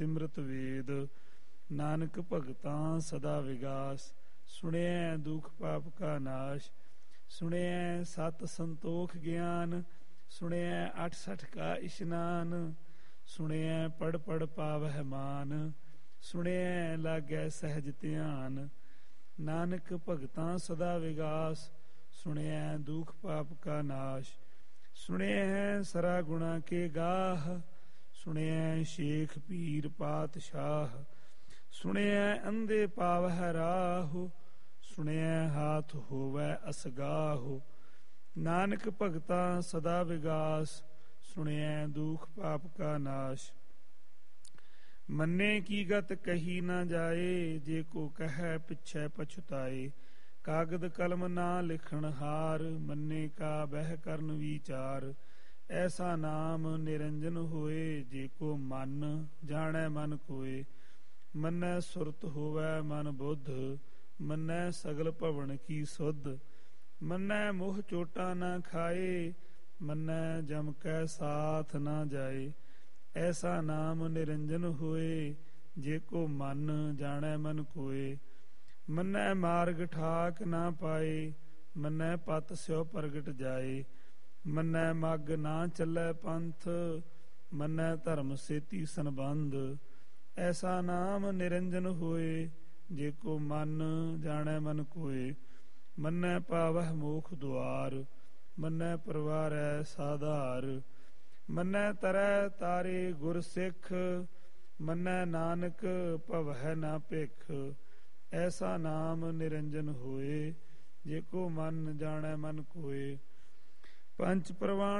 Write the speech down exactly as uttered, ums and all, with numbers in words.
ਸਿਮਰਤ ਵੇਦ। ਨਾਨਕ ਭਗਤਾਂ ਸਦਾ ਵਿਗਾਸ, ਸੁਣਿਐ ਦੁਖ ਪਾਪ ਕਾ ਨਾਸ਼। ਸੁਣਿਐ ਸਤ ਸੰਤੋਖ ਗਿਆਨ, ਸੁਣਿਐ ਅਠ ਸਠ ਕਾ ਇਸ਼ਨਾਨ। ਸੁਣਿਐ ਪੜ ਪੜ ਪਾਵਹਿ ਮਾਨ, ਸੁਣਿਐ ਲਾਗੈ ਸਹਿਜ ਧਿਆਨ। ਨਾਨਕ ਭਗਤਾਂ ਸਦਾ ਵਿਗਾਸ, ਸੁਣਿਐ ਦੁਖ ਪਾਪ ਕਾ ਨਾਸ਼। ਸੁਣਿਐ ਸਰਾ ਗੁਣਾ ਕੇ ਗਾਹ, ਸੁਣਿਐ ਸ਼ੇਖ ਪੀਰ ਪਾਤਸ਼ਾਹ। ਸੁਣਿਐ ਅੰਧੇ ਪਾਵਹਿ ਰਾਹੁ, ਸੁਣਿਐ ਹਾਥ ਹੋਵੈ ਅਸਗਾਹੁ। ਨਾਨਕ ਭਗਤਾਂ ਸਦਾ ਵਿਗਾਸ, ਸੁਣਿਐ ਦੁਖ ਪਾਪ ਕਾ ਨਾਸ਼। ਮੰਨੇ ਕੀ ਗਤ ਕਹੀ ਨਾ ਜਾਏ, ਜੇ ਕੋ ਕਹੈ ਪਿਛੈ ਪਛੁਤਾਏ। ਕਾਗਦ ਕਲਮ ਨਾ ਲਿਖਣ ਹਾਰ, ਮੰਨੇ ਕਾ ਬਹਿ ਕਰਨ ਵਿਚਾਰ। ਐਸਾ ਨਾਮ ਨਿਰੰਜਨ ਹੋਏ, ਜੇ ਕੋ ਮਨ ਜਾਣੈ ਮਨ ਕੋਏ। ਮੰਨੈ ਸੁਰਤ ਹੋਵੈ ਮਨ ਬੁੱਧ, ਮੰਨੈ ਸਗਲ ਭਵਨ ਕੀ ਸੁਧ। ਮੰਨੈ ਮੋਹ ਚੋਟਾ ਨਾ ਖਾਏ, ਮੰਨੈ ਜਮ ਕੈ ਸਾਥ ਨਾ ਜਾਏ। ਐਸਾ ਨਾਮ ਨਿਰੰਜਨ ਹੋਏ, ਜੇ ਕੋ ਮਨ ਜਾਣੈ ਮਨ ਕੋਏ। ਮੰਨੈ ਮਾਰਗ ਠਾਕ ਨਾ ਪਾਏ, ਮੰਨੈ ਪਤ ਸਿਉ ਪ੍ਰਗਟ ਜਾਏ। ਮੰਨੈ ਮਗ ਨਾ ਚੱਲੈ ਪੰਥ, ਮੰਨੈ ਧਰਮ ਸੇਤੀ ਸੰਬੰਧ। ਐਸਾ ਨਾਮ ਨਿਰੰਜਨ ਹੋਏ, ਜੇ ਕੋ ਮਨ ਜਾਣੈ ਮਨ ਕੋਏ। ਮੰਨੈ ਪਾਵਹਿ ਮੋਖ ਦੁਆਰ, ਮੰਨੈ ਪਰਵਾਰੈ ਸਾਧਾਰ। ਮੰਨੈ ਤਰੈ ਤਾਰੇ ਗੁਰ ਸਿੱਖ, ਮੰਨੈ ਨਾਨਕ ਭਵਹਿ ਨਾ ਭਿਖ। ਐਸਾ ਨਾਮ ਨਿਰੰਜਨ ਹੋਏ, ਜੇ ਕੋ ਮਨ ਜਾਣੈ ਮਨ ਕੋਏ। ਪੰਚ ਪ੍ਰਵਾਨ